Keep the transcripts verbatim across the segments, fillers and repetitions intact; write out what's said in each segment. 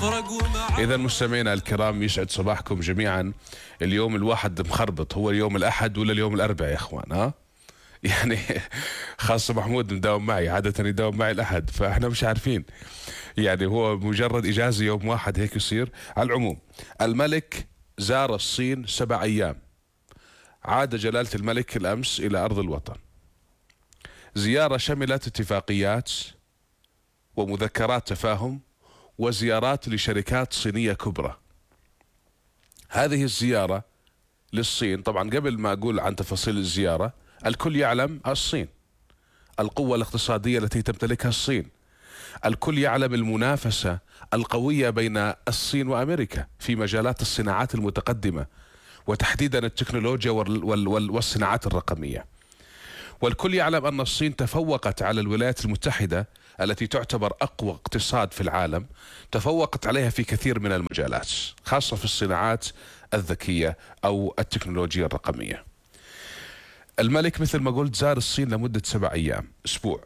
إذا مستمعينا الكرام يسعد صباحكم جميعا. اليوم الواحد مخربط، هو اليوم الأحد ولا اليوم الأربعاء يا إخوان؟ ها يعني خاصة محمود مداوم معي، عادة يداوم معي الأحد، فإحنا مش عارفين يعني هو مجرد إجازة يوم واحد هيك يصير. على العموم الملك زار الصين سبع أيام، عاد جلالة الملك الأمس إلى أرض الوطن. زيارة شملت اتفاقيات ومذكرات تفاهم وزيارات لشركات صينية كبرى. هذه الزيارة للصين، طبعا قبل ما أقول عن تفاصيل الزيارة، الكل يعلم الصين القوة الاقتصادية التي تمتلكها الصين، الكل يعلم المنافسة القوية بين الصين وأمريكا في مجالات الصناعات المتقدمة وتحديدا التكنولوجيا والصناعات الرقمية، والكل يعلم أن الصين تفوقت على الولايات المتحدة التي تعتبر أقوى اقتصاد في العالم، تفوقت عليها في كثير من المجالات خاصة في الصناعات الذكية أو التكنولوجيا الرقمية. الملك مثل ما قلت زار الصين لمدة سبع أيام، أسبوع،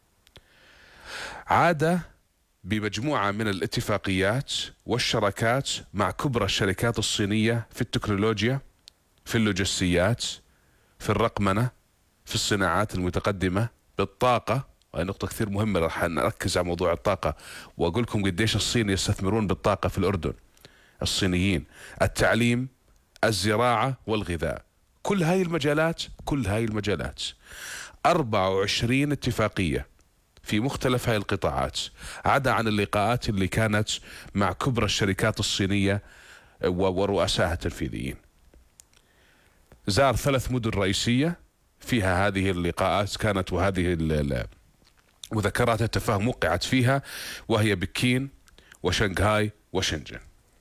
عاد بمجموعة من الاتفاقيات والشراكات مع كبرى الشركات الصينية في التكنولوجيا، في اللوجستيات، في الرقمنة، في الصناعات المتقدمة، بالطاقة، وهي نقطة كثير مهمة راح نركز على موضوع الطاقة وأقول لكم قديش الصين يستثمرون بالطاقة في الأردن الصينيين، التعليم، الزراعة والغذاء، كل هاي المجالات كل هاي المجالات أربعة وعشرين اتفاقية في مختلف هاي القطاعات، عدا عن اللقاءات اللي كانت مع كبرى الشركات الصينية ورؤسائها التنفيذيين. زار ثلاث مدن رئيسية فيها هذه اللقاءات كانت وهذه مذكرات التفاهم وقعت فيها، وهي بكين وشنغهاي وشنجن.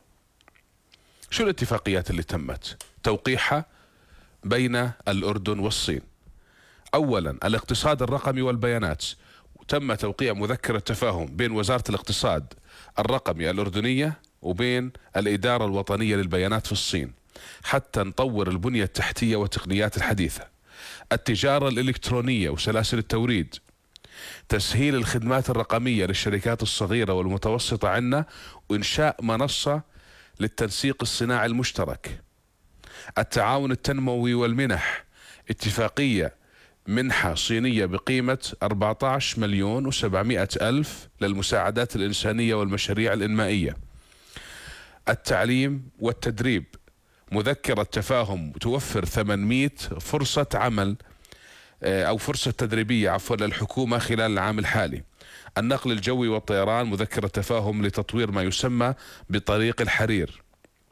شو الاتفاقيات اللي تمت توقيعها بين الأردن والصين؟ أولا الاقتصاد الرقمي والبيانات، تم توقيع مذكرة تفاهم بين وزارة الاقتصاد الرقمي الأردنية وبين الإدارة الوطنية للبيانات في الصين حتى نطور البنية التحتية والتقنيات الحديثة، التجارة الإلكترونية وسلاسل التوريد، تسهيل الخدمات الرقمية للشركات الصغيرة والمتوسطة عنا، وإنشاء منصة للتنسيق الصناعي المشترك، التعاون التنموي والمنح، اتفاقية منحة صينية بقيمة أربعة عشر مليون وسبعمائة ألف للمساعدات الإنسانية والمشاريع الإنمائية، التعليم والتدريب، مذكرة تفاهم توفر ثمانمائة فرصة عمل أو فرصة تدريبية عفوا للحكومة خلال العام الحالي، النقل الجوي والطيران، مذكرة تفاهم لتطوير ما يسمى بطريق الحرير،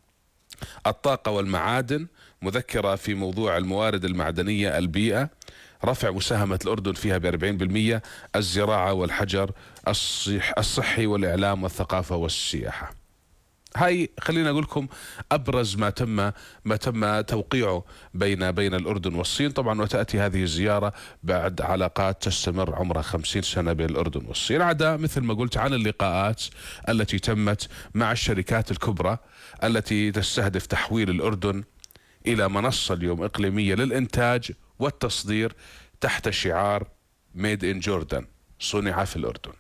الطاقة والمعادن، مذكرة في موضوع الموارد المعدنية، البيئة، رفع مساهمة الأردن فيها بأربعين بالمئة، الزراعة والحجر، الصحي والإعلام والثقافة والسياحة. هاي خلينا أقول لكم أبرز ما تم ما تم توقيعه بين بين الأردن والصين. طبعا وتأتي هذه الزيارة بعد علاقات تستمر عمرها خمسين سنة بين الأردن والصين، عدا مثل ما قلت عن اللقاءات التي تمت مع الشركات الكبرى التي تستهدف تحويل الأردن إلى منصة اليوم إقليمية للإنتاج والتصدير تحت شعار ميد إن جوردن، صنع في الأردن.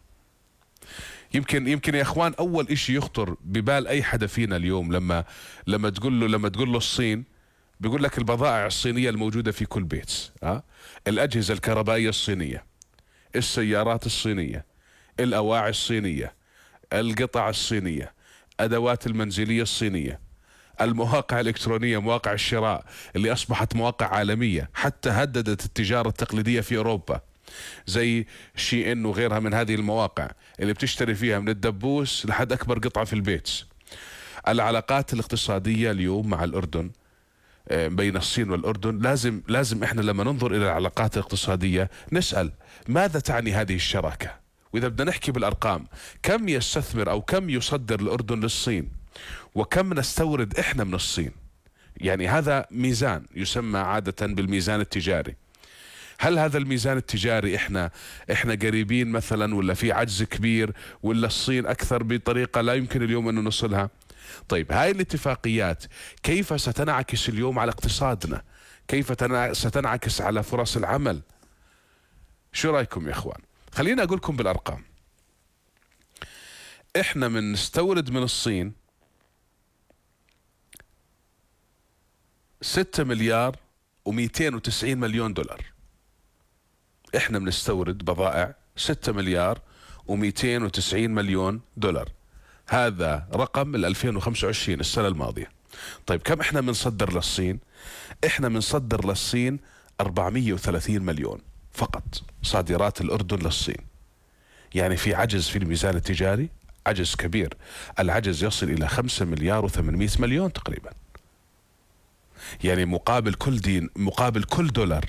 يمكن يمكن يا اخوان اول اشي يخطر ببال اي حدا فينا اليوم لما لما تقول له لما تقول له الصين، بيقول لك البضائع الصينية الموجودة في كل بيت، ها؟ الأجهزة الكهربائية الصينية، السيارات الصينية، الأواعي الصينية، القطع الصينية، أدوات المنزلية الصينية، المواقع الإلكترونية، مواقع الشراء اللي أصبحت مواقع عالمية حتى هددت التجارة التقليدية في أوروبا زي شي إن وغيرها من هذه المواقع اللي بتشتري فيها من الدبوس لحد أكبر قطعة في البيت. العلاقات الاقتصادية اليوم مع الأردن بين الصين والأردن، لازم لازم إحنا لما ننظر إلى العلاقات الاقتصادية نسأل ماذا تعني هذه الشراكة؟ وإذا بدنا نحكي بالأرقام، كم يستثمر أو كم يصدر الأردن للصين وكم نستورد إحنا من الصين؟ يعني هذا ميزان يسمى عادة بالميزان التجاري. هل هذا الميزان التجاري احنا احنا قريبين مثلا ولا في عجز كبير ولا الصين اكثر بطريقة لا يمكن اليوم ان نوصلها؟ طيب هاي الاتفاقيات كيف ستنعكس اليوم على اقتصادنا؟ كيف ستنعكس على فرص العمل؟ شو رايكم يا اخوان؟ خليني اقول لكم بالارقام. احنا بنستورد من الصين ستة مليار ومئتين وتسعين مليون دولار. احنا بنستورد بضائع ستة مليار ومئتين وتسعين مليون دولار. هذا رقم ال ألفين وخمسة وعشرين السنة الماضية. طيب كم احنا بنصدر للصين؟ احنا بنصدر للصين أربعمئة وثلاثين مليون فقط صادرات الأردن للصين. يعني في عجز في الميزان التجاري، عجز كبير، العجز يصل إلى خمسة مليار وثمانمئة مليون تقريبا. يعني مقابل كل دين مقابل كل دولار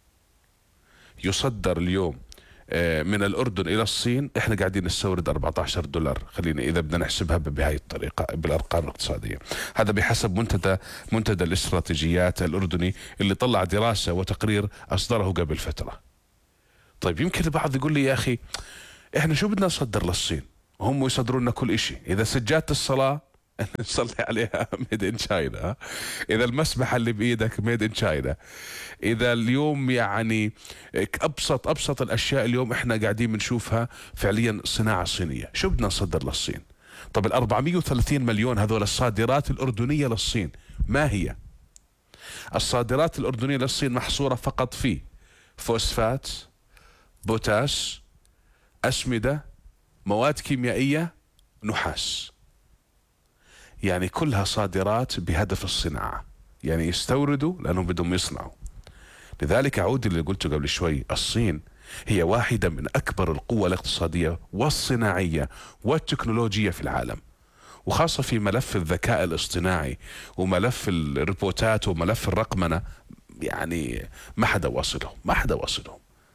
يصدر اليوم من الأردن إلى الصين احنا قاعدين نستورد أربعة عشر دولار، خلينا إذا بدنا نحسبها بهاي الطريقة بالأرقام الاقتصادية. هذا بحسب منتدى منتدى الاستراتيجيات الأردني اللي طلع دراسة وتقرير أصدره قبل فترة. طيب يمكن البعض يقول لي يا أخي احنا شو بدنا نصدر للصين؟ هم يصدروا لنا كل إشي. إذا سجادة الصلاة نصلي عليها ميد ان تشاينا، اذا المسبحه اللي بايدك ميد ان تشاينا، اذا اليوم يعني ابسط ابسط الاشياء اليوم احنا قاعدين بنشوفها فعليا صناعه صينيه. شو بدنا نصدر للصين؟ طب ال أربعمئة وثلاثين مليون هذول الصادرات الاردنيه للصين ما هي؟ الصادرات الاردنيه للصين محصوره فقط في فوسفات، بوتاس، اسمده، مواد كيميائيه، نحاس. يعني كلها صادرات بهدف الصناعة، يعني يستوردوا لأنهم بدهم يصنعوا. لذلك أعود اللي قلته قبل شوي، الصين هي واحدة من أكبر القوى الاقتصادية والصناعية والتكنولوجية في العالم، وخاصة في ملف الذكاء الاصطناعي وملف الريبوتات وملف الرقمنة. يعني ما حدا واصلهم ما حدا واصلهم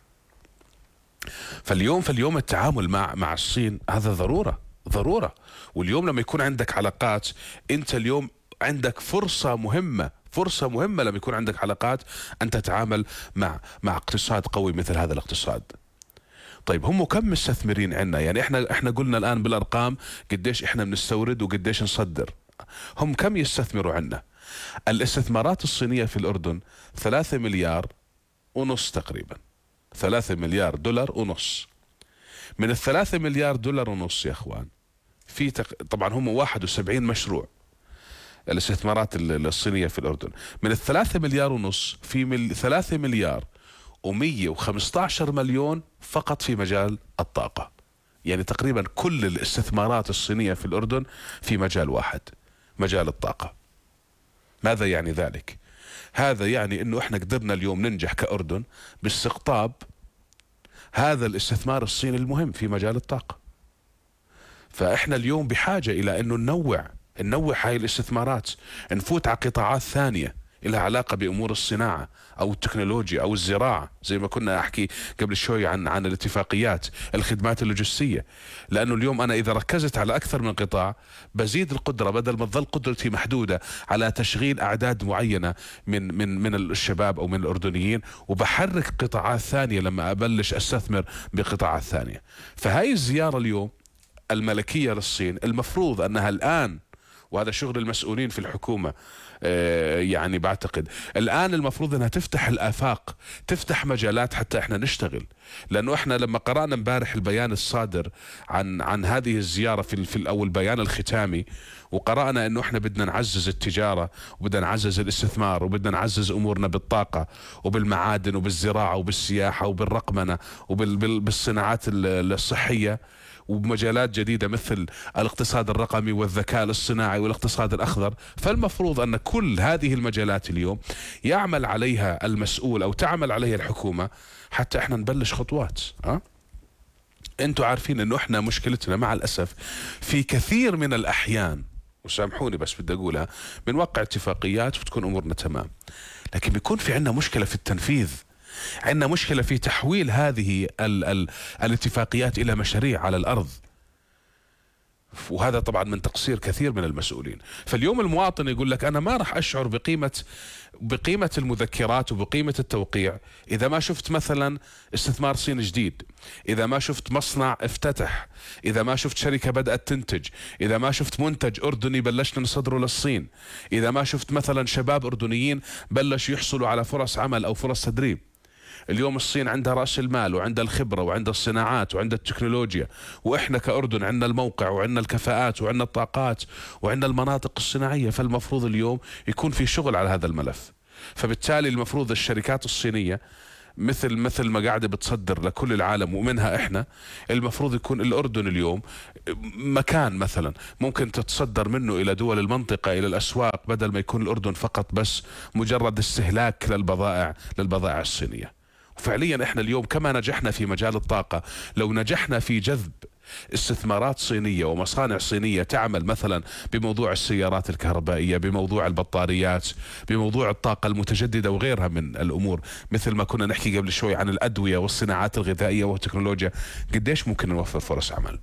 فاليوم فاليوم التعامل مع مع الصين هذا ضرورة ضرورة. واليوم لما يكون عندك علاقات، انت اليوم عندك فرصة مهمة فرصة مهمة لما يكون عندك علاقات ان تتعامل مع مع اقتصاد قوي مثل هذا الاقتصاد. طيب هم كم مستثمرين عندنا؟ يعني احنا احنا قلنا الان بالارقام قديش احنا بنستورد وقديش نصدر. هم كم يستثمروا عندنا؟ الاستثمارات الصينية في الاردن ثلاثة مليار ونص تقريبا، ثلاثة مليار دولار ونص. من الثلاثة مليار دولار ونص يا اخوان في تق... طبعا هم واحد وسبعين مشروع الاستثمارات الصينية في الأردن. من الثلاثة مليار ونص في مل... ثلاثة مليار ومية وخمسة عشر مليون فقط في مجال الطاقة. يعني تقريبا كل الاستثمارات الصينية في الأردن في مجال واحد، مجال الطاقة. ماذا يعني ذلك؟ هذا يعني انه احنا قدرنا اليوم ننجح كأردن باستقطاب هذا الاستثمار الصيني المهم في مجال الطاقة. فاحنا اليوم بحاجة الى انه ننوع ننوع هاي الاستثمارات، نفوت على قطاعات ثانية لها علاقة بامور الصناعة او التكنولوجيا او الزراعة، زي ما كنا احكي قبل شوي عن عن الاتفاقيات، الخدمات اللوجستية. لانه اليوم انا اذا ركزت على اكثر من قطاع بزيد القدرة، بدل ما تظل قدرتي محدودة على تشغيل اعداد معينة من من من الشباب او من الاردنيين، وبحرك قطاعات ثانية لما ابلش استثمر بقطاعات ثانية. فهاي الزيارة اليوم الملكية للصين المفروض انها الان، وهذا شغل المسؤولين في الحكومة، يعني بعتقد الآن المفروض أنها تفتح الآفاق، تفتح مجالات حتى إحنا نشتغل. لأنه إحنا لما قرأنا امبارح البيان الصادر عن عن هذه الزيارة في في الأول البيان الختامي، وقرأنا أنه إحنا بدنا نعزز التجارة وبدنا نعزز الاستثمار وبدنا نعزز أمورنا بالطاقة وبالمعادن وبالزراعة وبالسياحة وبالرقمنة وبالصناعات الصحية وبمجالات جديدة مثل الاقتصاد الرقمي والذكاء الاصطناعي والاقتصاد الأخضر. فالمفروض أن كل هذه المجالات اليوم يعمل عليها المسؤول أو تعمل عليها الحكومة حتى احنا نبلش خطوات. أه؟ انتوا عارفين انه احنا مشكلتنا مع الأسف في كثير من الأحيان، وسامحوني بس بدي أقولها، بنوقع اتفاقيات وتكون أمورنا تمام، لكن بيكون في عندنا مشكلة في التنفيذ، عندنا مشكلة في تحويل هذه ال ال الاتفاقيات إلى مشاريع على الأرض. وهذا طبعا من تقصير كثير من المسؤولين. فاليوم المواطن يقول لك أنا ما راح أشعر بقيمة بقيمة المذكرات وبقيمة التوقيع إذا ما شفت مثلا استثمار صيني جديد، إذا ما شفت مصنع افتتح، إذا ما شفت شركة بدأت تنتج، إذا ما شفت منتج أردني بلشنا نصدره للصين، إذا ما شفت مثلا شباب أردنيين بلشوا يحصلوا على فرص عمل أو فرص تدريب. اليوم الصين عندها رأس المال وعندها الخبرة وعندها الصناعات وعندها التكنولوجيا، وإحنا كأردن عندنا الموقع وعندنا الكفاءات وعندنا الطاقات وعندنا المناطق الصناعية. فالمفروض اليوم يكون في شغل على هذا الملف. فبالتالي المفروض الشركات الصينية مثل مثل ما قاعدة بتصدر لكل العالم ومنها احنا، المفروض يكون الأردن اليوم مكان مثلا ممكن تتصدر منه إلى دول المنطقة، إلى الأسواق، بدل ما يكون الأردن فقط بس مجرد استهلاك للبضائع للبضائع الصينية. وفعليا احنا اليوم كما نجحنا في مجال الطاقة، لو نجحنا في جذب استثمارات صينية ومصانع صينية تعمل مثلا بموضوع السيارات الكهربائية، بموضوع البطاريات، بموضوع الطاقة المتجددة وغيرها من الأمور، مثل ما كنا نحكي قبل شوي عن الأدوية والصناعات الغذائية والتكنولوجيا، قديش ممكن نوفر فرص عمل.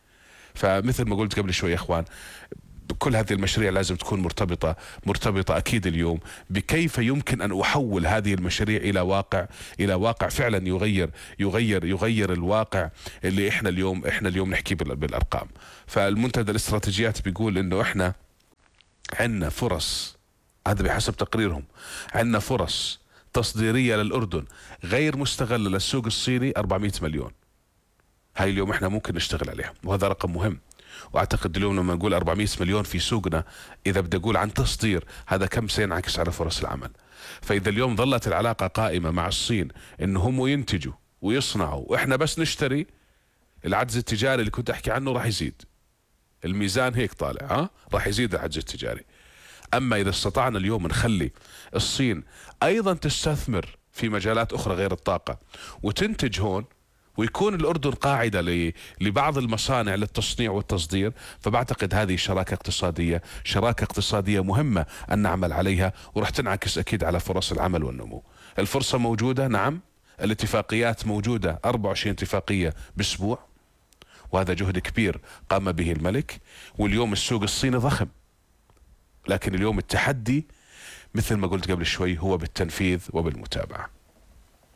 فمثل ما قلت قبل شوي يا إخوان، كل هذه المشاريع لازم تكون مرتبطة مرتبطة أكيد اليوم بكيف يمكن أن أحول هذه المشاريع إلى واقع إلى واقع فعلا يغير يغير يغير الواقع اللي إحنا اليوم إحنا اليوم نحكي بالأرقام. فالمنتدى الاستراتيجيات بيقول إنه إحنا عندنا فرص، هذا بحسب تقريرهم، عندنا فرص تصديرية للأردن غير مستغلة للسوق الصيني أربعمئة مليون. هاي اليوم إحنا ممكن نشتغل عليها، وهذا رقم مهم. واعتقد اليوم لما نقول أربعمئة مليون في سوقنا، اذا بدي اقول عن تصدير، هذا كم سينعكس على فرص العمل. فاذا اليوم ظلت العلاقه قائمه مع الصين انه هم ينتجوا ويصنعوا واحنا بس نشتري، العجز التجاري اللي كنت احكي عنه راح يزيد. الميزان هيك طالع، ها راح يزيد العجز التجاري. اما اذا استطعنا اليوم نخلي الصين ايضا تستثمر في مجالات اخرى غير الطاقه وتنتج هون، ويكون الأردن قاعدة لبعض المصانع للتصنيع والتصدير، فبعتقد هذه شراكة اقتصادية شراكة اقتصادية مهمة أن نعمل عليها، ورح تنعكس أكيد على فرص العمل والنمو. الفرصة موجودة، نعم. الاتفاقيات موجودة، أربعة وعشرين اتفاقية بأسبوع، وهذا جهد كبير قام به الملك. واليوم السوق الصيني ضخم، لكن اليوم التحدي مثل ما قلت قبل شوي هو بالتنفيذ وبالمتابعة.